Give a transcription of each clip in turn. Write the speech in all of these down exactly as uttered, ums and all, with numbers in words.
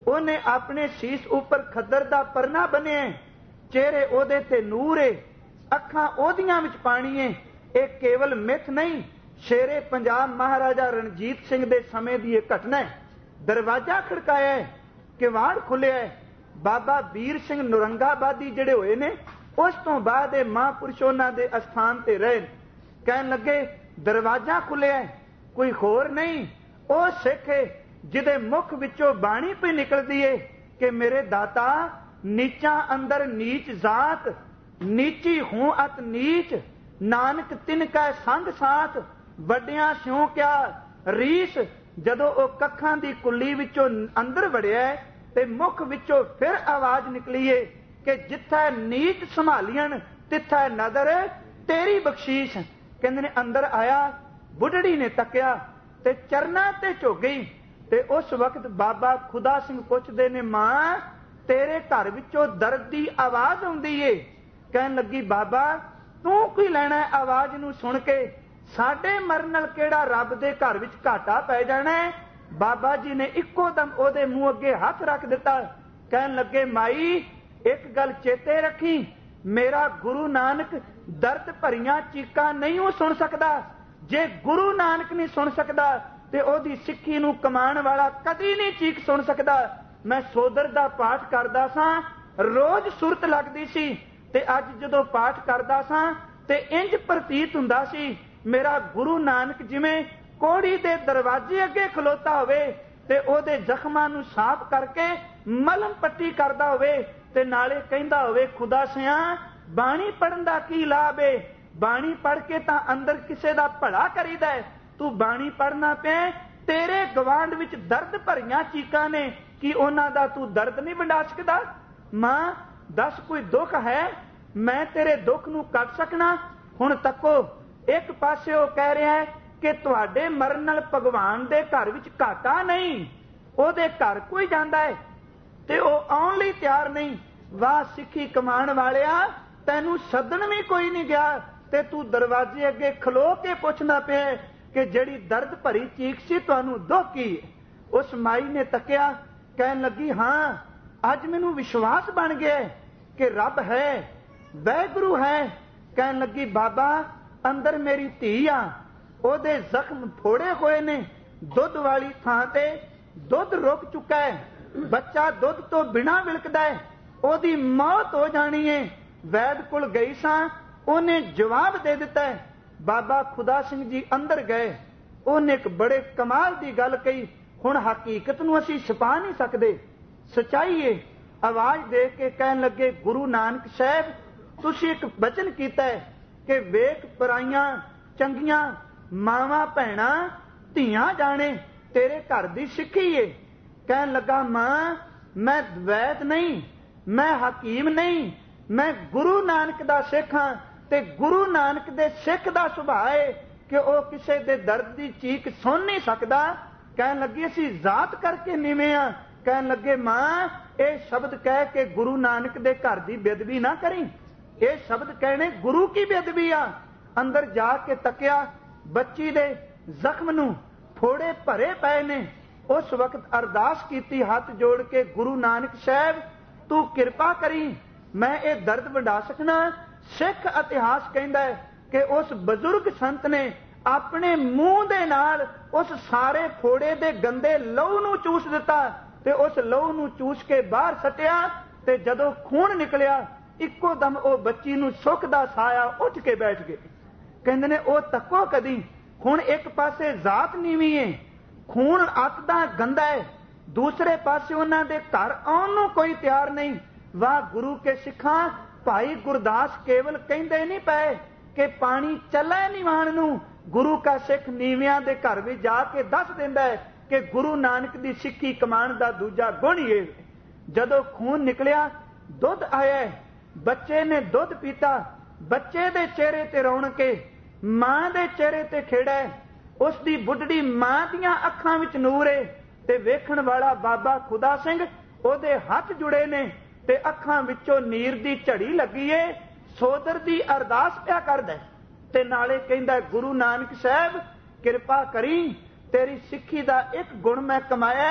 ਉਹਨੇ ਆਪਣੇ ਸੀਸ ਉੱਪਰ ਖੱਦਰ ਦਾ ਪਰਨਾ ਬੰਨਿਆ, ਚਿਹਰੇ ਉਹਦੇ ਤੇ ਨੂਰ ਏ, ਅੱਖਾਂ ਉਹਦੀਆਂ ਵਿੱਚ ਪਾਣੀ ਏ। ਇਹ ਕੇਵਲ ਮਿੱਥ ਨਹੀਂ, ਸ਼ੇਰੇ ਪੰਜਾਬ ਮਹਾਰਾਜਾ ਰਣਜੀਤ ਸਿੰਘ ਦੇ ਸਮੇਂ ਦੀ ਇਹ ਘਟਨਾ ਹੈ। ਦਰਵਾਜ਼ਾ ਖੜਕਾਇਆ, ਕਿਵਾੜ ਖੁੱਲਿਆ। ਬਾਬਾ ਵੀਰ ਸਿੰਘ ਨੌਰੰਗਾਬਾਦੀ ਜਿਹੜੇ ਹੋਏ ਨੇ, ਉਸ ਤੋਂ ਬਾਅਦ ਇਹ ਮਹਾਂਪੁਰਸ਼ ਉਹਨਾਂ ਦੇ ਅਸਥਾਨ ਤੇ ਰਹੇ। ਕਹਿਣ ਲੱਗੇ ਦਰਵਾਜ਼ਾ ਖੁੱਲਿਆ, ਕੋਈ ਹੋਰ ਨਹੀਂ, ਉਹ ਸਿੱਖ ਹੈ ਜਿਹਦੇ ਮੁਖ ਵਿੱਚੋਂ ਬਾਣੀ ਪਈ ਨਿਕਲਦੀ ਏ ਕਿ ਮੇਰੇ ਦਾਤਾ ਨੀਚਾਂ ਅੰਦਰ ਨੀਚ ਜ਼ਾਤ, ਨੀਚੀ ਹੂੰ ਅਤ ਨੀਚ, ਨਾਨਕ ਤਿਨ ਕੈ ਸੰਗ ਸਾਥ, ਵੱਡਿਆਂ ਸਿਉ ਕਿਆ ਰੀਸ। ਜਦੋਂ ਉਹ ਕੱਖਾਂ ਦੀ ਕੁੱਲੀ ਵਿੱਚੋਂ ਅੰਦਰ ਵੜਿਆ ਤੇ ਮੁਖ ਵਿੱਚੋਂ ਫਿਰ ਆਵਾਜ਼ ਨਿਕਲੀ ਏ ਕਿ ਜਿੱਥੇ ਨੀਚ ਸੰਭਾਲੀਆਂ ਤਿੱਥੇ ਨਦਰ ਤੇਰੀ ਬਖਸ਼ੀਸ਼। ਕਹਿੰਦੇ ਨੇ ਅੰਦਰ ਆਇਆ, ਬੁੱਢੜੀ ਨੇ ਤੱਕਿਆ ਤੇ ਚਰਨਾਂ ਤੇ ਝੁਕ ਗਈ। ਤੇ ਉਸ ਵਕਤ ਬਾਬਾ ਖੁਦਾ ਸਿੰਘ ਪੁੱਛਦੇ ਨੇ, ਮਾਂ ਤੇਰੇ ਘਰ ਵਿੱਚੋਂ ਦਰਦ ਦੀ ਆਵਾਜ਼ ਆਉਂਦੀ ਏ। ਕਹਿਣ ਲੱਗੀ ਬਾਬਾ ਤੂੰ ਕੀ ਲੈਣਾ ਆਵਾਜ਼ ਨੂੰ ਸੁਣ ਕੇ, ਸਾਡੇ ਮਰਨ ਨਾਲ ਕਿਹੜਾ ਰੱਬ ਦੇ ਘਰ ਵਿੱਚ ਘਾਟਾ ਪੈ ਜਾਣਾ। ਬਾਬਾ ਜੀ ਨੇ ਇੱਕੋ ਦਮ ਉਹਦੇ ਮੂੰਹ ਅੱਗੇ ਹੱਥ ਰੱਖ ਦਿੱਤਾ। ਕਹਿਣ ਲੱਗੇ ਮਾਈ ਇੱਕ ਗੱਲ ਚੇਤੇ ਰੱਖੀ, ਮੇਰਾ ਗੁਰੂ ਨਾਨਕ ਦਰਦ ਭਰੀਆਂ ਚੀਕਾਂ ਨਹੀਂ ਉਹ ਸੁਣ ਸਕਦਾ। ਜੇ ਗੁਰੂ ਨਾਨਕ ਨਹੀਂ ਸੁਣ ਸਕਦਾ ਤੇ ਉਹਦੀ ਸਿੱਖੀ ਨੂੰ ਕਮਾਉਣ ਵਾਲਾ ਕਦੀ ਨਹੀਂ ਚੀਕ ਸੁਣ ਸਕਦਾ। ਮੈਂ ਸੋਦਰ ਦਾ ਪਾਠ ਕਰਦਾ ਸਾਂ, ਰੋਜ਼ ਸੁਰਤ ਲੱਗਦੀ ਸੀ ਤੇ ਅੱਜ ਜਦੋਂ ਪਾਠ ਕਰਦਾ ਸਾਂ ਤੇ ਇੰਜ ਪ੍ਰਤੀਤ ਹੁੰਦਾ ਸੀ ਮੇਰਾ ਗੁਰੂ ਨਾਨਕ ਜਿਵੇਂ ਕੋੜੀ ਦੇ ਦਰਵਾਜ਼ੇ ਅੱਗੇ ਖਲੋਤਾ ਹੋਵੇ ਤੇ ਉਹਦੇ ਜ਼ਖਮਾਂ ਨੂੰ ਸਾਫ਼ ਕਰਕੇ ਮਲਮ ਪੱਟੀ ਕਰਦਾ ਹੋਵੇ ਤੇ ਨਾਲੇ ਕਹਿੰਦਾ ਹੋਵੇ ਖੁਦਾ ਸਿਆ ਬਾਣੀ ਪੜਨ ਦਾ ਕੀ ਲਾਭ ਏ, ਬਾਣੀ ਪੜ ਕੇ ਤਾਂ ਅੰਦਰ ਕਿਸੇ ਦਾ ਭਲਾ ਕਰੀਦਾ, ਤੂੰ ਬਾਣੀ ਪੜਨਾ ਪਿਆ, ਤੇਰੇ ਗਵਾਂਢ ਵਿੱਚ ਦਰਦ ਭਰੀਆਂ ਚੀਕਾਂ ਨੇ, ਕੀ ਉਹਨਾਂ ਦਾ ਤੂੰ ਦਰਦ ਨਹੀਂ ਵੰਡਾ ਸਕਦਾ। ਮਾਂ ਦੱਸ ਕੋਈ ਦੁੱਖ ਹੈ, ਮੈਂ ਤੇਰੇ ਦੁੱਖ ਨੂੰ ਕੱਟ ਸਕਣਾ। ਹੁਣ ਤੱਕੋ ਇੱਕ ਪਾਸੇ ਉਹ ਕਹਿ ਰਿਹਾ ਹੈ ਕਿ ਤੁਹਾਡੇ ਮਰਨ ਨਾਲ ਭਗਵਾਨ ਦੇ ਘਰ ਵਿੱਚ ਘਾਟਾ ਨਹੀਂ, ਉਹਦੇ ਘਰ ਕੋਈ ਜਾਂਦਾ ਹੈ ਤੇ ਉਹ ਆਉਣ ਲਈ ਤਿਆਰ ਨਹੀਂ। ਵਾਹ ਸਿੱਖੀ ਕਮਾਉਣ ਵਾਲਿਆ, ਤੈਨੂੰ ਸੱਦਣ ਵੀ ਕੋਈ ਨਹੀਂ ਗਿਆ ਤੇ ਤੂੰ ਦਰਵਾਜ਼ੇ ਅੱਗੇ ਖਲੋ ਕੇ ਪੁੱਛਣਾ ਪਿਆ ਕਿ ਜਿਹੜੀ ਦਰਦ ਭਰੀ ਚੀਕ ਸੀ ਤੁਹਾਨੂੰ ਦੁੱਖ ਕੀ। ਉਸ ਮਾਈ ਨੇ ਤੱਕਿਆ, ਕਹਿਣ ਲੱਗੀ ਹਾਂ ਅੱਜ ਮੈਨੂੰ ਵਿਸ਼ਵਾਸ ਬਣ ਗਿਆ ਕਿ ਰੱਬ ਹੈ, ਵਾਹਿਗੁਰੂ ਹੈ। ਕਹਿਣ ਲੱਗੀ ਬਾਬਾ ਅੰਦਰ ਮੇਰੀ ਧੀ ਆ, ਉਹਦੇ ਜ਼ਖਮ ਫੋੜੇ ਹੋਏ ਨੇ, ਦੁੱਧ ਵਾਲੀ ਥਾਂ ਤੇ ਦੁੱਧ ਰੁਕ ਚੁੱਕਾ ਹੈ, ਬੱਚਾ ਦੁੱਧ ਤੋਂ ਬਿਨਾਂ ਵਿਲਕਦਾ ਹੈ, ਉਹਦੀ ਮੌਤ ਹੋ ਜਾਣੀ ਹੈ। ਵੈਦ ਕੋਲ ਗਈ ਸਾਂ, ਉਹਨੇ ਜਵਾਬ ਦੇ ਦਿੱਤਾ ਹੈ। ਬਾਬਾ ਖੁਦਾ ਸਿੰਘ ਜੀ ਅੰਦਰ ਗਏ, ਉਹਨੇ ਇੱਕ ਬੜੇ ਕਮਾਲ ਦੀ ਗੱਲ ਕਹੀ। ਹੁਣ ਹਕੀਕਤ ਨੂੰ ਅਸੀਂ ਛੁਪਾ ਨਹੀਂ ਸਕਦੇ, ਸਚਾਈ ਏ। ਆਵਾਜ਼ ਦੇ ਕੇ ਕਹਿਣ ਲੱਗੇ ਗੁਰੂ ਨਾਨਕ ਸਾਹਿਬ ਤੁਸੀਂ ਇੱਕ ਬਚਨ ਕੀਤਾ ਹੈ ਕਿ ਵੇਖ ਪਰਾਈਆਂ ਚੰਗੀਆਂ ਮਾਵਾਂ ਭੈਣਾਂ ਧੀਆਂ ਜਾਣੇ ਤੇਰੇ ਘਰ ਦੀ ਸਿੱਖੀ ਏ। ਕਹਿਣ ਲੱਗਾ ਮਾਂ ਮੈਂ ਵੈਦ ਨਹੀਂ, ਮੈਂ ਹਕੀਮ ਨਹੀਂ, ਮੈਂ ਗੁਰੂ ਨਾਨਕ ਦਾ ਸਿੱਖ ਹਾਂ ਤੇ ਗੁਰੂ ਨਾਨਕ ਦੇ ਸਿੱਖ ਦਾ ਸੁਭਾਅ ਹੈ ਕਿ ਉਹ ਕਿਸੇ ਦੇ ਦਰਦ ਦੀ ਚੀਕ ਸੁਣ ਨਹੀਂ ਸਕਦਾ। ਕਹਿਣ ਲੱਗੀ ਅਸੀਂ ਜ਼ਾਤ ਕਰਕੇ ਨੀਵੇਂ ਆ। ਕਹਿਣ ਲੱਗੇ ਮਾਂ ਇਹ ਸ਼ਬਦ ਕਹਿ ਕੇ ਗੁਰੂ ਨਾਨਕ ਦੇ ਘਰ ਦੀ ਬੇਅਦਬੀ ਨਾ ਕਰੀ, ਇਹ ਸ਼ਬਦ ਕਹਿਣੇ ਗੁਰੂ ਕੀ ਬੇਅਦਬੀ ਆ। ਅੰਦਰ ਜਾ ਕੇ ਤੱਕਿਆ, ਬੱਚੀ ਦੇ ਜ਼ਖਮ ਨੂੰ ਫੋੜੇ ਭਰੇ ਪਏ ਨੇ। ਉਸ ਵਕਤ ਅਰਦਾਸ ਕੀਤੀ ਹੱਥ ਜੋੜ ਕੇ, ਗੁਰੂ ਨਾਨਕ ਸਾਹਿਬ ਤੂੰ ਕਿਰਪਾ ਕਰੀ, ਮੈਂ ਇਹ ਦਰਦ ਵੰਡਾ ਸਕਣਾ। ਸਿੱਖ ਇਤਿਹਾਸ ਕਹਿੰਦਾ ਹੈ ਕਿ ਉਸ ਬਜ਼ੁਰਗ ਸੰਤ ਨੇ ਆਪਣੇ ਮੂੰਹ ਦੇ ਨਾਲ ਉਸ ਸਾਰੇ ਫੋੜੇ ਦੇ ਗੰਦੇ ਲਹੂ ਨੂੰ ਚੂਸ ਦਿੱਤਾ ਤੇ ਉਸ ਲਹੂ ਨੂੰ ਚੂਸ ਕੇ ਬਾਹਰ ਸੱਟਿਆ ਤੇ ਜਦੋਂ ਖੂਨ ਨਿਕਲਿਆ ਇੱਕੋ ਦਮ ਉਹ ਬੱਚੀ ਨੂੰ ਸੁੱਖ ਦਾ ਸਾਇਆ ਉੱਠ ਕੇ ਬੈਠ ਗਏ। ਕਹਿੰਦੇ ਨੇ ਉਹ ਤੱਕੋ ਕਦੀ, ਹੁਣ ਇੱਕ ਪਾਸੇ ਜ਼ਾਤ ਨੀਵੀਂ ਹੈ, ਖੂਨ ਅੱਤ ਦਾ ਗੰਦਾ ਹੈ, ਦੂਸਰੇ ਪਾਸੇ ਉਹਨਾਂ ਦੇ ਘਰ ਆਉਣ ਨੂੰ ਕੋਈ ਤਿਆਰ ਨਹੀਂ। ਵਾਹ ਗੁਰੂ ਕੇ ਸਿੱਖਾਂ, ਭਾਈ ਗੁਰਦਾਸ ਕੇਵਲ ਕਹਿੰਦੇ ਨਹੀਂ ਪਏ ਕਿ ਪਾਣੀ ਚੱਲੇ ਨਿਵਾਣ ਨੂੰ, ਗੁਰੂ ਕਾ ਸਿੱਖ ਨੀਵਿਆਂ ਦੇ ਘਰ ਵਿੱਚ ਜਾ ਕੇ ਦੱਸ ਦਿੰਦਾ ਹੈ ਕਿ ਗੁਰੂ ਨਾਨਕ ਦੀ ਸਿੱਖੀ ਕਮਾਉਣ ਦਾ ਦੂਜਾ ਗੁਣ ਹੀ ਹੈ। ਜਦੋਂ ਖੂਨ ਨਿਕਲਿਆ ਦੁੱਧ ਆਇਆ, ਬੱਚੇ ਨੇ ਦੁੱਧ ਪੀਤਾ, ਬੱਚੇ ਦੇ ਚਿਹਰੇ ਤੇ ਰੌਣਕ ਹੈ, ਮਾਂ ਦੇ ਚਿਹਰੇ ਤੇ ਖੇੜਾ ਹੈ, ਉਸ ਦੀ ਬੁੱਢੜੀ ਮਾਂ ਦੀਆਂ ਅੱਖਾਂ ਵਿੱਚ ਨੂਰ ਹੈ ਤੇ ਵੇਖਣ ਵਾਲਾ ਬਾਬਾ ਖੁਦਾ ਸਿੰਘ ਉਹਦੇ ਹੱਥ ਜੁੜੇ ਨੇ ਤੇ ਅੱਖਾਂ ਵਿੱਚੋਂ ਨੀਰ ਦੀ ਝੜੀ ਲੱਗੀ ਏ। ਸੋਦਰ ਦੀ ਅਰਦਾਸ ਪਿਆ ਕਰਦਾ ਤੇ ਨਾਲੇ ਕਹਿੰਦਾ ਗੁਰੂ ਨਾਨਕ ਸਾਹਿਬ ਕਿਰਪਾ ਕਰੀ, ਤੇਰੀ ਸਿੱਖੀ ਦਾ ਇੱਕ ਗੁਣ ਮੈਂ ਕਮਾਇਆ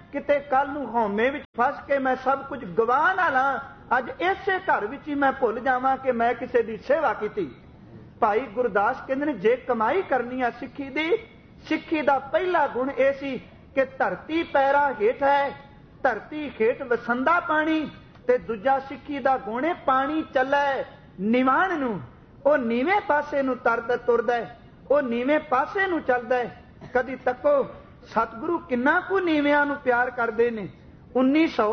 किते कल नूं हौमे विच फस के मैं सब कुछ गवा ना ला, अज इसे घर विच ही मैं भुल जावां कि मैं किसी की सेवा की। भाई गुरदास कहते ने जे कमाई करनी है सिक्खी दी, सिक्खी का पहला गुण यह सी कि धरती पैरा हेठ है, धरती हेठ वसंदा पानी, ते दूजा सिक्खी का गुण है पानी चलै निवाण नूं, वो नीवें पासे नूं तरदा तुरदा है, वो नीवें पासे नूं चलदा है। कदी तको सतगुरु किन्ना कु नीविआं नूं प्यार करदे ने। उन्नीस सौ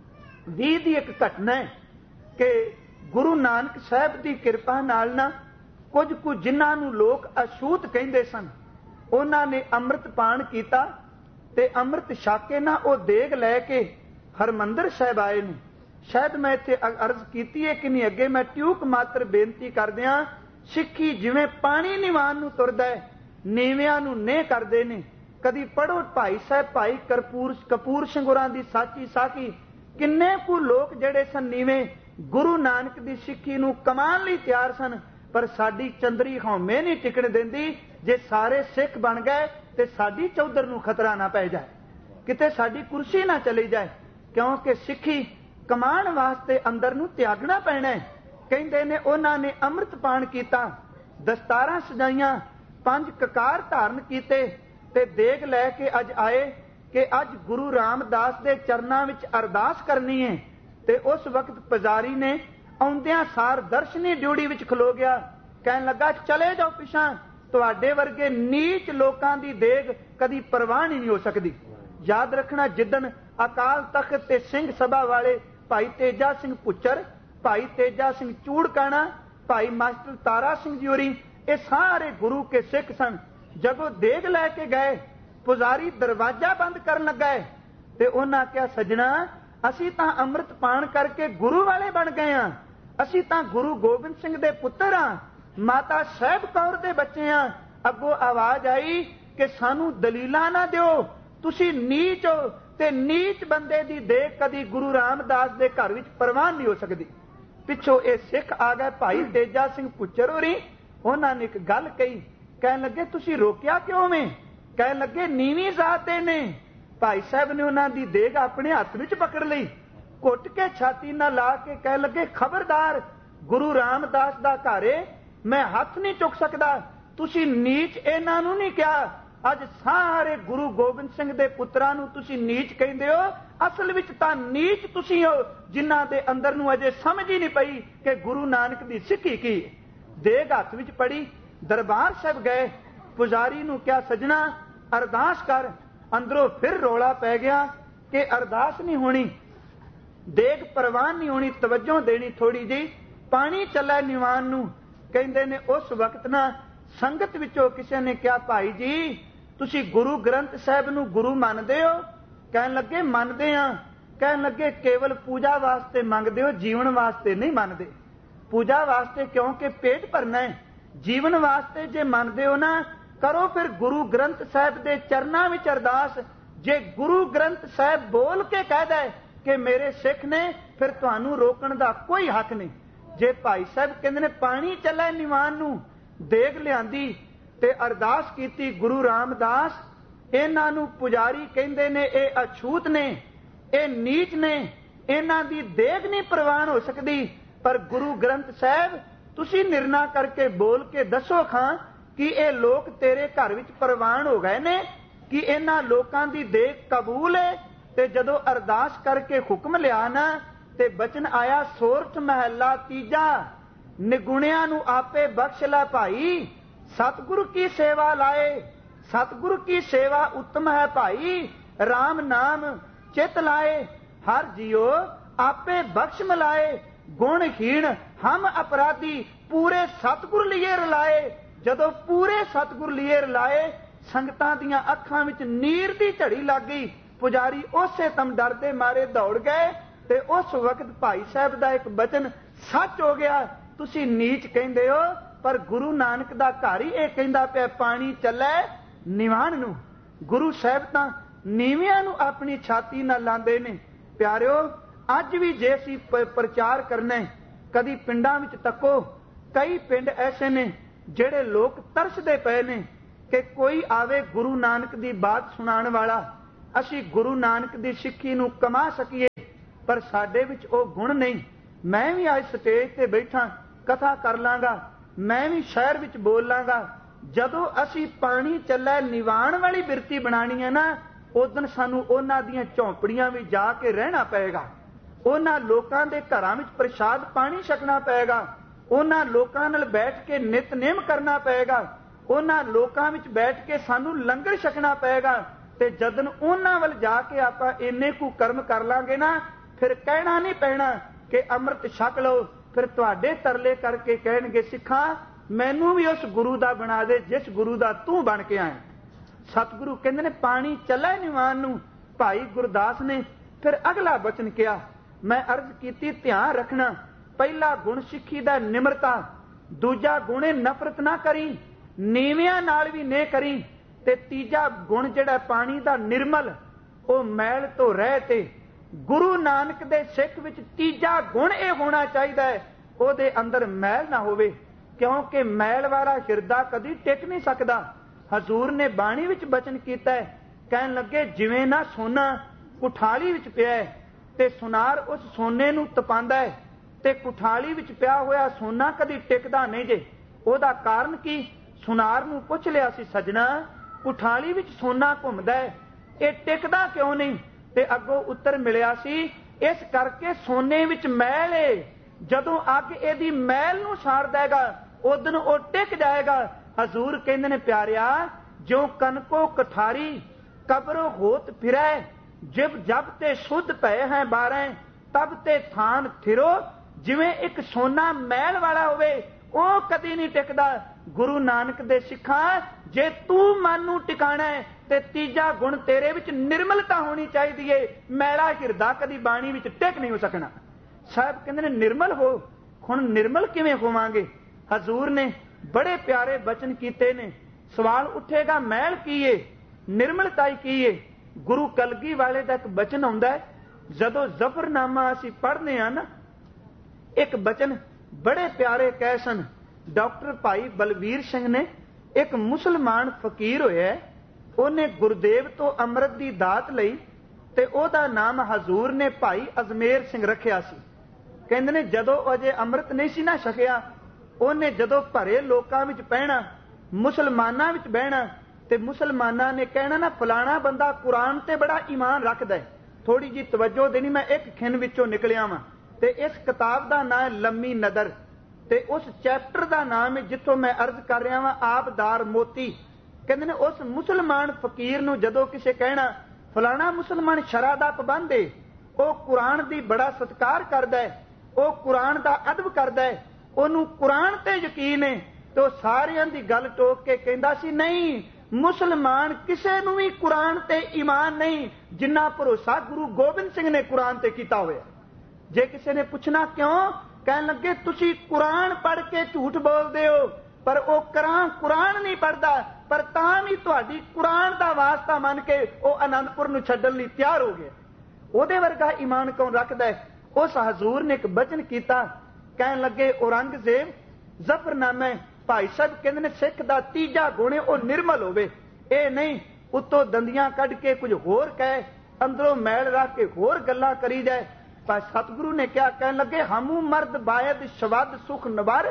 ਵੀਹ ਦੀ एक घटना है कि गुरु नानक साहब की किरपा नाल ना कुछ कुछ जिन्हां नूं लोक अछूत कहंदे सन, उन्हां ने अमृत पान कीता ते अमृत छक के ना वो देग लैके हरमंदर साहब आए ने। शायद मैं इत्थे अर्ज कीती है कि नहीं, अगे मैं ट्यूक मात्र बेनती कर दियां, सिक्खी जिवें पानी निवान नूं तुरदा है, नीविआं नूं नेह करदे ने। कदी पढ़ो भाई साहब भाई करपूर कपूर सिंह होरां दी साची साखी, किन्ने कु लोग जड़े सन नीवें गुरु नानक दी सिक्खी नूं कमान लई तैयार सन, पर साडी चंदरी हौमे नहीं टिकण देंदी। जे सारे सिख बन गए ते साडी चौधर नूं खतरा ना पै जाए, किते साडी कुर्सी ना चली जाए, क्योंकि सिक्खी कमान वास्ते अंदर नूं त्यागना पैना है। कहंदे ने उन्हां ने अमृत पान कीता, दस्तारां सजाइयां, पंज ककार धारण कीते ते देग लैके अज आए कि अज गुरु रामदास के चरणों में अरदास करनी है। ते उस वक्त पुजारी ने आउंदियां सार दर्शनी ड्यूटी विच खलो गया, कहन लगा चले जाओ पिछा, तुहाडे वर्गे नीच लोकां दी देग कदी परवान ही नहीं हो सकती। याद रखना जिदन अकाल तख्त ते सिंह सभा वाले भाई तेजा सिंह पुच्चर, भाई तेजा सिंह चूड़काना, भाई मास्टर तारा सिंह जी होरी, ये सारे गुरु के सिख सन। जगों देग लैके गए, पुजारी दरवाजा बंद कर लगा है ते उन्हां क्या सजना असी तां अमृत पान करके गुरु वाले बन गए हां, असी तां गुरु गोबिंद सिंह दे पुत्तर हां, माता साहिब कौर दे बच्चे हां। अगों आवाज आई कि सानू दलीलां ना दिओ, तुसी नीच हो ते नीच बंदे दी देख कदी गुरु रामदास दे घर विच परवान नहीं हो सकदी। पिछों ये सिख आ गए भाई तेजा सिंह पुच्चर होरी, उन्हां ने एक गल कही, कहन लगे तुसी रोकिया क्यों में? कह लगे नीवी जाते ने। भाई साहब ने उन्हां दी देग अपने हाथ विच पकड़ लई, घुट के छाती ना ला के कह लगे खबरदार, गुरु रामदास दा घर है, मैं हाथ नहीं चुक सकदा, तुसी नीच इन्हां नूं नहीं कहा, अज सारे गुरु गोबिंद सिंह दे पुत्रां नूं तुसी नीच कहंदे हो, असल विच तां नीच तुसी हो जिन्हां दे अंदर नूं अजे समझ ही नहीं पई कि गुरु नानक दी सिक्खी की। देग हाथ विच पड़ी, दरबार साहब गए, पुजारी नूं क्या सजना अरदास कर, अंदरों फिर रौला पै गया कि अरदास नहीं होनी, देग परवान नहीं होनी, तवज्जो देनी थोड़ी जी, पानी चला निवान नूं। कहंदे ने उस वक्त ना संगत विचों किसी ने क्या भाई जी तुसी गुरु ग्रंथ साहिब नूं गुरु मनदे हो? कहन लगे मनदे हां। कहन लगे केवल पूजा वास्ते मंगदे हो, जीवन वास्ते नहीं मनदे। पूजा वास्ते क्योंकि पेट भरना है, जीवन वास्ते जे मनदे हो ना करो फिर गुरु ग्रंथ साहिब दे चरनां विच अरदास। जे गुरु ग्रंथ साहिब बोल के कह दे कि मेरे सिख ने, फिर तुहानू रोकण दा कोई हक नहीं। जे भाई साहब कहंदे ने पानी चला निवान नूं, देग लियांदी ते अरदास कीती गुरु रामदास, इन्हां नूं पुजारी कहंदे ने ये अछूत ने, ये नीच ने, इन्हां दी देग नहीं प्रवान हो सकदी। पर गुरु ग्रंथ साहिब तुसी निर्णय करके बोल के दसो खां कि ये लोग तेरे घर विच प्रवान हो गए ने, कि इन्हां लोकां दी देग कबूल है। ते जदों अरदास करके हुक्म लिया ना ते बचन आया सोरठ महला तीजा, निगुणियां नूं आपे बख्श लै भाई, सतगुरु की सेवा लाए, सतगुरु की सेवा उत्तम है भाई, राम नाम चित लाए, हर जियो आपे बख्श मिलाए, गुणहीन हम अपराधी पूरे सतगुर लिए रलाए। जदों पूरे सतगुर लिए रलाए, संगतां दियां अखां विच नीर दी झड़ी लग गई। पुजारी उसे तम डरदे मारे दौड़ गए ते उस वक्त भाई साहब दा एक बचन सच हो गया। तुसी नीच कहंदे हो, पर गुरु नानक दा घर ही यह कहंदा पिया पानी चलै निवान नूं। गुरु साहब तां नीविआं नूं अपनी छाती नाल लांदे ने। प्यारिओ, अज भी जे असीं प्रचार करना है, कदी पिंडां विच तक्को, कई पिंड ऐसे ने ਜਿਹੜੇ लोग तरसदे पे ने कि कोई आवे गुरु नानक दी बात सुनाण वाला, ਅਸੀਂ ਗੁਰੂ ਨਾਨਕ ਦੀ ਸਿੱਖੀ ਨੂੰ ਕਮਾ ਸਕੀਏ, ਪਰ ਸਾਡੇ ਵਿੱਚ ਉਹ ਗੁਣ ਨਹੀਂ। ਮੈਂ ਵੀ ਅੱਜ ਸਟੇਜ ਤੇ ਬੈਠਾ ਕਥਾ ਕਰ ਲਾਂਗਾ, ਮੈਂ ਵੀ ਸ਼ਹਿਰ ਵਿੱਚ ਬੋਲ ਲਾਂਗਾ। ਜਦੋਂ ਅਸੀਂ ਪਾਣੀ ਚੱਲੇ ਨਿਵਾਣ ਵਾਲੀ ਬਿਰਤੀ ਬਣਾਣੀ ਹੈ ਨਾ, ਉਦੋਂ ਸਾਨੂੰ ਉਹਨਾਂ ਦੀਆਂ ਝੌਂਪੜੀਆਂ ਵਿੱਚ ਜਾ ਕੇ ਰਹਿਣਾ ਪਏਗਾ, ਉਹਨਾਂ ਲੋਕਾਂ ਦੇ ਘਰਾਂ ਵਿੱਚ ਪ੍ਰਸ਼ਾਦ ਪਾਣੀ ਛਕਣਾ ਪਏਗਾ, ਉਹਨਾਂ ਲੋਕਾਂ ਨਾਲ ਬੈਠ ਕੇ ਨਿਤਨੇਮ ਕਰਨਾ ਪਏਗਾ, ਉਹਨਾਂ ਲੋਕਾਂ ਵਿੱਚ ਬੈਠ ਕੇ ਸਾਨੂੰ ਲੰਗਰ ਛਕਣਾ ਪਏਗਾ। ਤੇ ਜਦੋਂ ਉਹਨਾਂ ਵੱਲ ਜਾ ਕੇ ਆਪਾਂ ਇੰਨੇ ਕੁ ਕਰਮ ਕਰ ਲਾਂਗੇ ਨਾ, ਫਿਰ ਕਹਿਣਾ ਨਹੀਂ ਪੈਣਾ ਕਿ ਅੰਮ੍ਰਿਤ ਛਕ ਲਓ। ਫਿਰ ਤੁਹਾਡੇ ਤਰਲੇ ਕਰਕੇ ਕਹਿਣਗੇ, ਸਿੱਖਾਂ ਮੈਨੂੰ ਵੀ ਉਸ ਗੁਰੂ ਦਾ ਬਣਾ ਦੇ ਜਿਸ ਗੁਰੂ ਦਾ ਤੂੰ ਬਣ ਕੇ ਆਇਆ। ਸਤਿਗੁਰੂ ਕਹਿੰਦੇ ਨੇ ਪਾਣੀ ਚੱਲੇ ਨਿਵਾਨ ਨੂੰ। ਭਾਈ ਗੁਰਦਾਸ ਨੇ ਫਿਰ ਅਗਲਾ ਬਚਨ ਕਿਹਾ, ਮੈਂ ਅਰਜ਼ ਕੀਤੀ ਧਿਆਨ ਰੱਖਣਾ, ਪਹਿਲਾ ਗੁਣ ਸਿੱਖੀ ਦਾ ਨਿਮਰਤਾ, ਦੂਜਾ ਗੁਣ ਹੈ ਨਫ਼ਰਤ ਨਾ ਕਰੀ, ਨੀਵਿਆਂ ਨਾਲ ਵੀ ਨੇ ਕਰੀ, ਤੇ ਤੀਜਾ ਗੁਣ ਜਿਹੜਾ ਪਾਣੀ ਦਾ ਨਿਰਮਲ, ਉਹ ਮੈਲ ਤੋਂ ਰਹਿ। ਤੇ ਗੁਰੂ ਨਾਨਕ ਦੇ ਸਿੱਖ ਵਿੱਚ ਤੀਜਾ ਗੁਣ ਇਹ ਹੋਣਾ ਚਾਹੀਦਾ ਹੈ, ਉਹਦੇ ਅੰਦਰ ਮੈਲ ਨਾ ਹੋਵੇ, ਕਿਉਂਕਿ ਮੈਲ ਵਾਲਾ ਹਿਰਦਾ ਕਦੀ ਟਿਕ ਨਹੀਂ ਸਕਦਾ। ਹਜ਼ੂਰ ਨੇ ਬਾਣੀ ਵਿੱਚ ਬਚਨ ਕੀਤਾ ਹੈ, ਕਹਿਣ ਲੱਗੇ ਜਿਵੇਂ ਨਾ ਸੋਨਾ ਕੁਠਾਲੀ ਵਿੱਚ ਪਿਆ ਹੈ ਤੇ ਸੁਨਾਰ ਉਸ ਸੋਨੇ ਨੂੰ ਤਪਾਉਂਦਾ ਹੈ, ਤੇ ਕੁਠਾਲੀ ਵਿੱਚ ਪਿਆ ਹੋਇਆ ਸੋਨਾ ਕਦੀ ਟਿਕਦਾ ਨਹੀਂ ਜੇ। ਉਹਦਾ ਕਾਰਨ ਕੀ? ਸੁਨਾਰ ਨੂੰ ਪੁੱਛ ਲਿਆ ਸੀ, ਸਜਣਾ ਕੁਠਾਲੀ ਵਿੱਚ ਸੋਨਾ ਘੁੰਮਦਾ ਹੈ, ਇਹ ਟਿਕਦਾ ਕਿਉਂ ਨਹੀਂ? ਤੇ ਅੱਗੋਂ ਉੱਤਰ ਮਿਲਿਆ ਸੀ, ਇਸ ਕਰਕੇ ਸੋਨੇ ਵਿੱਚ ਮੈਲ ਏ, ਜਦੋਂ ਅੱਗ ਇਹਦੀ ਮੈਲ ਨੂੰ ਸਾੜ ਦੇਗਾ ਉਦੋਂ ਉਹ ਟਿਕ ਜਾਏਗਾ। ਹਜ਼ੂਰ ਕਹਿੰਦੇ ਨੇ, ਪਿਆਰਿਆ ਜੋ ਕਨਕੋ ਕਠਾਰੀ ਕਬਰੋ ਹੋਤ ਫਿਰੈ, ਜਿਬ ਜਬ ਤੇ ਸ਼ੁੱਧ ਪਏ ਹੈ ਬਾਰੈ, ਤਬ ਤੇ ਥਾਨ ਥਿਰੋ। ਜਿਵੇਂ ਇੱਕ ਸੋਨਾ ਮੈਲ ਵਾਲਾ ਹੋਵੇ ਉਹ ਕਦੀ ਨਹੀਂ ਟਿਕਦਾ। ਗੁਰੂ ਨਾਨਕ ਦੇ ਸਿੱਖਾਂ, ਜੇ ਤੂੰ ਮਨ ਨੂੰ ਟਿਕਾਣਾ ਹੈ ਤੇ ਤੀਜਾ ਗੁਣ ਤੇਰੇ ਵਿੱਚ ਨਿਰਮਲਤਾ ਹੋਣੀ ਚਾਹੀਦੀ ਏ। ਮੈਲਾ ਹਿਰਦਾ ਕਦੀ ਬਾਣੀ ਵਿੱਚ ਟਿਕ ਨਹੀਂ ਹੋ ਸਕਣਾ। ਸਾਹਿਬ ਕਹਿੰਦੇ ਨੇ ਨਿਰਮਲ ਹੋ। ਹੁਣ ਨਿਰਮਲ ਕਿਵੇਂ ਹੋਵਾਂਗੇ? ਹਜ਼ੂਰ ਨੇ ਬੜੇ ਪਿਆਰੇ ਬਚਨ ਕੀਤੇ ਨੇ। ਸਵਾਲ ਉੱਠੇਗਾ ਮੈਲ ਕੀ ਏ, ਨਿਰਮਲਤਾ ਕੀ ਏ? ਗੁਰੂ ਕਲਗੀ ਵਾਲੇ ਦਾ ਇੱਕ ਬਚਨ ਆਉਂਦਾ ਹੈ, ਜਦੋਂ ਜ਼ਫਰਨਾਮਾ ਅਸੀਂ ਪੜ੍ਹਦੇ ਹਾਂ ਨਾ, ਇੱਕ ਬਚਨ ਬੜੇ ਪਿਆਰੇ ਕਹਿ ਸਨ। ਡਾਕਟਰ ਭਾਈ ਬਲਵੀਰ ਸਿੰਘ ਨੇ, ਇੱਕ ਮੁਸਲਮਾਨ ਫਕੀਰ ਹੋਇਆ, ਉਹਨੇ ਗੁਰਦੇਵ ਤੋਂ ਅੰਮ੍ਰਿਤ ਦੀ ਦਾਤ ਲਈ ਤੇ ਉਹਦਾ ਨਾਮ ਹਜ਼ੂਰ ਨੇ ਭਾਈ ਅਜਮੇਰ ਸਿੰਘ ਰੱਖਿਆ ਸੀ। ਕਹਿੰਦੇ ਨੇ ਜਦੋਂ ਅਜੇ ਅੰਮ੍ਰਿਤ ਨਹੀਂ ਸੀ ਨਾ ਛਕਿਆ, ਉਹਨੇ ਜਦੋਂ ਭਰੇ ਲੋਕਾਂ ਵਿੱਚ ਪਹਿਣਾ, ਮੁਸਲਮਾਨਾਂ ਵਿੱਚ ਬਹਿਣਾ, ਤੇ ਮੁਸਲਮਾਨਾਂ ਨੇ ਕਹਿਣਾ ਨਾ ਫਲਾਣਾ ਬੰਦਾ ਕੁਰਾਨ ਤੇ ਬੜਾ ਈਮਾਨ ਰੱਖਦਾ ਹੈ, ਥੋੜੀ ਜੀ ਤਵੱਜੋ ਦੇਣੀ। ਮੈਂ ਇੱਕ ਖਿੰਨ ਵਿੱਚੋਂ ਨਿਕਲਿਆ ਵਾਂ, ਤੇ ਇਸ ਕਿਤਾਬ ਦਾ ਨਾਮ ਹੈ ਲੰਮੀ ਨਦਰ, ਤੇ ਉਸ ਚੈਪਟਰ ਦਾ ਨਾਮ ਹੈ ਜਿੱਥੋਂ ਮੈਂ ਅਰਜ਼ ਕਰ ਰਿਹਾ ਵਾਂ ਆਬਦਾਰ ਮੋਤੀ। ਕਹਿੰਦੇ ਨੇ ਉਸ ਮੁਸਲਮਾਨ ਫਕੀਰ ਨੂੰ ਜਦੋਂ ਕਿਸੇ ਕਹਿਣਾ ਫਲਾਣਾ ਮੁਸਲਮਾਨ ਸ਼ਰਾ ਦਾ ਪਾਬੰਦ ਏ, ਉਹ ਕੁਰਾਨ ਦੀ ਬੜਾ ਸਤਿਕਾਰ ਕਰਦਾ ਹੈ, ਉਹ ਕੁਰਾਨ ਦਾ ਅਦਬ ਕਰਦਾ ਹੈ, ਉਹਨੂੰ ਕੁਰਾਨ ਤੇ ਯਕੀਨ ਹੈ, ਤੇ ਉਹ ਸਾਰਿਆਂ ਦੀ ਗੱਲ ਟੋਕ ਕੇ ਕਹਿੰਦਾ ਸੀ, ਨਹੀਂ ਮੁਸਲਮਾਨ ਕਿਸੇ ਨੂੰ ਵੀ ਕੁਰਾਨ ਤੇ ਈਮਾਨ ਨਹੀਂ ਜਿੰਨਾ ਭਰੋਸਾ ਗੁਰੂ ਗੋਬਿੰਦ ਸਿੰਘ ਨੇ ਕੁਰਾਨ ਤੇ ਕੀਤਾ ਹੋਇਆ। ਜੇ ਕਿਸੇ ਨੇ ਪੁੱਛਣਾ ਕਿਉਂ, ਕਹਿਣ ਲੱਗੇ ਤੁਸੀਂ ਕੁਰਾਨ ਪੜ੍ਹ ਕੇ ਝੂਠ ਬੋਲਦੇ ਹੋ, ਪਰ ਉਹ ਕੁਰਾਨ ਕੁਰਾਨ ਨਹੀਂ ਪੜ੍ਹਦਾ, ਪਰ ਤਾਂ ਵੀ ਤੁਹਾਡੀ ਕੁਰਾਨ ਦਾ ਵਾਸਤਾ ਮੰਨ ਕੇ ਉਹ ਅਨੰਦਪੁਰ ਨੂੰ ਛੱਡਣ ਲਈ ਤਿਆਰ ਹੋ ਗਿਆ। ਉਹਦੇ ਵਰਗਾ ਈਮਾਨ ਕੌਣ ਰੱਖਦਾ ਹੈ? ਉਸ ਹਜ਼ੂਰ ਨੇ ਇੱਕ ਬਚਨ ਕੀਤਾ, ਕਹਿਣ ਲੱਗੇ ਔਰੰਗਜ਼ੇਬ ਜ਼ਫਰਨਾਮਾ। ਭਾਈ ਸਾਹਿਬ ਕਹਿੰਦੇ ਨੇ ਸਿੱਖ ਦਾ ਤੀਜਾ ਗੁਣ ਉਹ ਨਿਰਮਲ ਹੋਵੇ, ਇਹ ਨਹੀਂ ਉੱਤੋਂ ਦੰਦੀਆਂ ਕੱਢ ਕੇ ਕੁਝ ਹੋਰ ਕਹੇ, ਅੰਦਰੋਂ ਮੈਲ ਰੱਖ ਕੇ ਹੋਰ ਗੱਲਾਂ ਕਰੀ ਜਾਏ। ਪਰ ਸਤਿਗੁਰੂ ਨੇ ਕਿਹਾ, ਕਹਿਣ ਲੱਗੇ ਹਮੂ ਮਰਦ ਬਾਇਦ ਸ਼ਵਦ ਸੁਖ ਨਵਰ।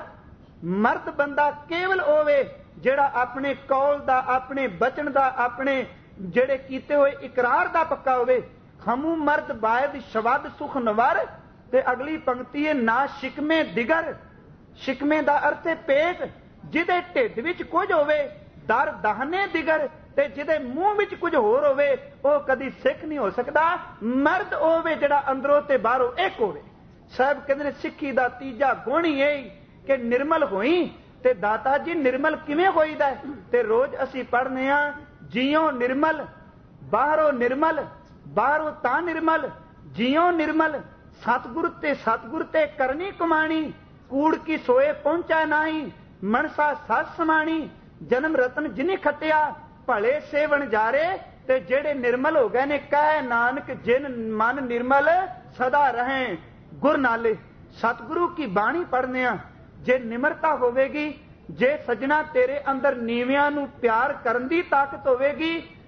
ਮਰਦ ਬੰਦਾ ਕੇਵਲ ਹੋਵੇ ਜਿਹੜਾ ਆਪਣੇ ਕੌਲ ਦਾ, ਆਪਣੇ ਬਚਨ ਦਾ, ਆਪਣੇ ਜਿਹੜੇ ਕੀਤੇ ਹੋਏ ਇਕਰਾਰ ਦਾ ਪੱਕਾ ਹੋਵੇ। ਹਮੂ ਮਰਦ ਬਾਇਦ ਸ਼ਵਦ ਸੁਖ ਨਵਰ। ਤੇ ਅਗਲੀ ਪੰਕਤੀ ਹੈ ਨਾ ਸ਼ਿਕਮੇ ਦਿਗਰ। ਸ਼ਿਕਮੇ ਦਾ ਅਰਥ ਹੈ ਪੇਟ, ਜਿਹਦੇ ਢਿੱਡ ਵਿੱਚ ਕੁਝ ਹੋਵੇ ਦਰ ਦਾਹਨੇ ਦਿਗਰ, ਤੇ ਜਿਹਦੇ ਮੂੰਹ ਵਿੱਚ ਕੁਝ ਹੋਰ ਹੋਵੇ ਉਹ ਕਦੀ ਸਿੱਖ ਨਹੀਂ ਹੋ ਸਕਦਾ। ਮਰਦ ਹੋਵੇ ਜਿਹੜਾ ਅੰਦਰੋਂ ਤੇ ਬਾਹਰੋਂ ਇੱਕ ਹੋਵੇ। ਸਾਹਿਬ ਕਹਿੰਦੇ ਨੇ ਸਿੱਖੀ ਦਾ ਤੀਜਾ ਗੁਣ ਹੀ ਇਹ ਕਿ ਨਿਰਮਲ ਹੋਈ। ਤੇ ਦਾਤਾ ਜੀ ਨਿਰਮਲ ਕਿਵੇਂ ਹੋਈਦਾ? ਤੇ ਰੋਜ਼ ਅਸੀਂ ਪੜ੍ਹਨੇ ਆ, ਜੀਓ ਨਿਰਮਲ ਬਾਹਰੋਂ ਨਿਰਮਲ, ਬਾਹਰੋਂ ਤਾਂ ਨਿਰਮਲ ਜੀਓ ਨਿਰਮਲ। ਸਤਿਗੁਰ ਤੇ ਸਤਿਗੁਰ ਤੇ ਕਰਨੀ ਕਮਾਣੀ, ਕੂੜ ਕੀ ਸੋਏ ਪਹੁੰਚਾ ਨਹੀਂ, ਮਨਸਾ ਸੱਸ ਸਮਾਣੀ। ਜਨਮ ਰਤਨ ਜਿਨੀ ਖੱਟਿਆ ਭਲੇ ਸੇਵਨ ਜਾਰੇ। ਤੇ ਜਿਹੜੇ ਨਿਰਮਲ ਹੋ ਗਏ ਨੇ, ਕਹਿ ਨਾਨਕ ਜਿਨ ਮਨ ਨਿਰਮਲ ਸਦਾ ਰਹੇ ਗੁਰ ਨਾਲੇ। ਸਤਿਗੁਰੂ ਕੀ ਬਾਣੀ ਪੜ੍ਹਨੇ ਆ, ਜੇ ਨਿਮਰਤਾ ਹੋਵੇਗੀ, ਜੇ ਸਜਣਾ ਤੇਰੇ ਅੰਦਰ ਨੀਵਿਆਂ ਨੂੰ ਪਿਆਰ ਕਰਨ ਦੀ ਤਾਕਤ ਹੋਵੇਗੀ,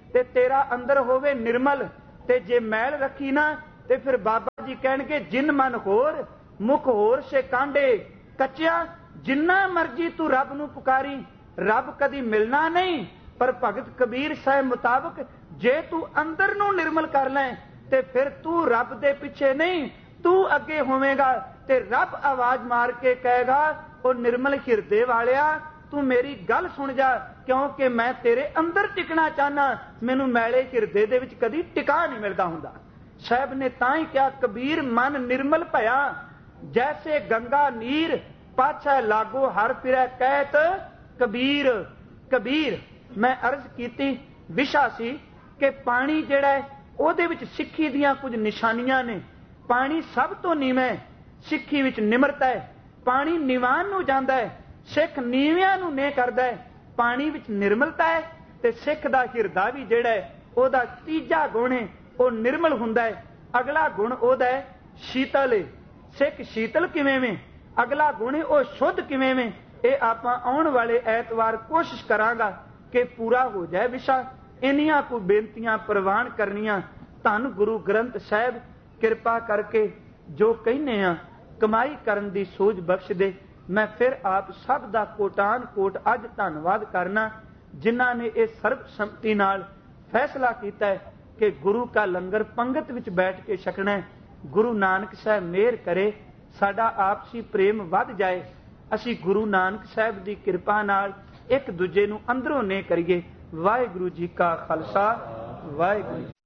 ਤੇ ਤੇਰਾ ਅੰਦਰ ਹੋਵੇ ਨਿਰਮਲ। ਤੇ ਜੇ ਮੈਲ ਰੱਖੀ ਨਾ ਤੇ ਫਿਰ ਬਾਬਾ ਜੀ ਕਹਿਣਗੇ ਜਿਨ ਮਨ ਹੋਰ ਮੁਖ ਹੋਰ ਸੇ ਕਾਂਡੇ। ਕੱਚਿਆ ਜਿੰਨਾ ਮਰਜੀ ਤੂੰ ਰੱਬ ਨੂੰ ਪੁਕਾਰੀ, ਰੱਬ ਕਦੀ ਮਿਲਣਾ ਨਹੀਂ। ਪਰ ਭਗਤ ਕਬੀਰ ਸਾਹਿਬ ਮੁਤਾਬਕ ਜੇ ਤੂੰ ਅੰਦਰ ਨੂੰ ਨਿਰਮਲ ਕਰ ਲੈ ਤੇ ਫਿਰ ਤੂੰ ਰੱਬ ਦੇ ਪਿੱਛੇ ਨਹੀਂ, ਤੂੰ ਅੱਗੇ ਹੋਵੇਂਗਾ। ਤੇ ਰੱਬ ਆਵਾਜ਼ ਮਾਰ ਕੇ ਕਹੇਗਾ ਉਹ ਨਿਰਮਲ ਹਿਰਦੇ ਵਾਲਿਆ ਤੂੰ ਮੇਰੀ ਗੱਲ ਸੁਣ ਜਾ, ਕਿਉਂਕਿ ਮੈਂ ਤੇਰੇ ਅੰਦਰ ਟਿਕਣਾ ਚਾਹਨਾ। ਮੈਨੂੰ ਮੈਲੇ ਹਿਰਦੇ ਦੇ ਵਿੱਚ ਕਦੀ ਟਿਕਾ ਨਹੀਂ ਮਿਲਦਾ ਹੁੰਦਾ। ਸਾਹਿਬ ਨੇ ਤਾਂ ਹੀ ਕਿਹਾ ਕਬੀਰ ਮਨ ਨਿਰਮਲ ਭਇਆ, ਜੈਸੇ ਗੰਗਾ ਨੀਰ ਪਾਛੈ ਲਾਗੋ ਹਰ ਫਿਰੈ ਕਹਿਤ ਕਬੀਰ। ਕਬੀਰ ਮੈਂ ਅਰਜ਼ ਕੀਤੀ ਵਿਸ਼ਾ ਸੀ ਕਿ ਪਾਣੀ ਜਿਹੜਾ ਹੈ ਉਹਦੇ ਵਿੱਚ ਸਿੱਖੀ ਦੀਆਂ ਕੁਝ ਨਿਸ਼ਾਨੀਆਂ ਨੇ। ਪਾਣੀ ਸਭ ਤੋਂ ਨੀਵਾਂ, ਸਿੱਖੀ ਵਿੱਚ ਨਿਮਰਤਾ ਹੈ। ਪਾਣੀ ਨਿਵਾਨ ਨੂੰ ਜਾਂਦਾ ਹੈ, ਸਿੱਖ ਨੀਵਿਆਂ ਨੂੰ ਨੇ ਕਰਦਾ ਹੈ। ਪਾਣੀ ਵਿੱਚ ਨਿਰਮਲਤਾ ਹੈ ਤੇ ਸਿੱਖ ਦਾ ਹਿਰਦਾ ਵੀ ਜਿਹੜਾ ਹੈ ਉਹਦਾ ਤੀਜਾ ਗੁਣ ਹੈ ਉਹ ਨਿਰਮਲ ਹੁੰਦਾ ਹੈ। ਅਗਲਾ ਗੁਣ ਉਹਦਾ ਹੈ ਸ਼ੀਤਲ ਹੈ। ਸਿੱਖ ਸ਼ੀਤਲ ਕਿਵੇਂ ਵੇਂ, ਅਗਲਾ ਗੁਣ ਹੈ ਉਹ ਸ਼ੁੱਧ ਕਿਵੇਂ ਵੇਂ। ਇਹ ਆਪਾਂ ਆਉਣ ਵਾਲੇ ਐਤਵਾਰ ਕੋਸ਼ਿਸ਼ ਕਰਾਂਗਾ ਕਿ ਪੂਰਾ ਹੋ ਜਾਏ ਵਿਸ਼ਾ। ਇੰਨੀਆਂ ਕੁ ਬੇਨਤੀਆਂ ਪ੍ਰਵਾਨ ਕਰਨੀਆਂ। ਧੰਨ ਗੁਰੂ ਗ੍ਰੰਥ ਸਾਹਿਬ ਕਿਰਪਾ ਕਰਕੇ ਜੋ ਕਹਿੰਦੇ ਆ ਕਮਾਈ ਕਰਨ ਦੀ ਸੋਝ ਬਖਸ਼ ਦੇ। ਮੈਂ ਫਿਰ ਆਪ ਸਭ ਦਾ ਕੋਟਾਨ ਕੋਟ ਅੱਜ ਧੰਨਵਾਦ ਕਰਨਾ ਜਿਨ੍ਹਾਂ ਨੇ ਇਹ ਸਰਬਸੰਮਤੀ ਨਾਲ ਫੈਸਲਾ ਕੀਤਾ ਹੈ ਕਿ ਗੁਰੂ ਕਾ ਲੰਗਰ ਪੰਗਤ ਵਿੱਚ ਬੈਠ ਕੇ ਛਕਣਾ ਹੈ। ਗੁਰੂ ਨਾਨਕ ਸਾਹਿਬ ਮਿਹਰ ਕਰੇ ਸਾਡਾ ਆਪਸੀ ਪ੍ਰੇਮ ਵੱਧ ਜਾਏ, ਅਸੀਂ ਗੁਰੂ ਨਾਨਕ ਸਾਹਿਬ ਦੀ ਕਿਰਪਾ ਨਾਲ ਇੱਕ ਦੂਜੇ ਨੂੰ ਅੰਦਰੋਂ ਨੇ ਕਰੀਏ। ਵਾਹਿਗੁਰੂ ਜੀ ਕਾ ਖਾਲਸਾ, ਵਾਹਿਗੁਰੂ।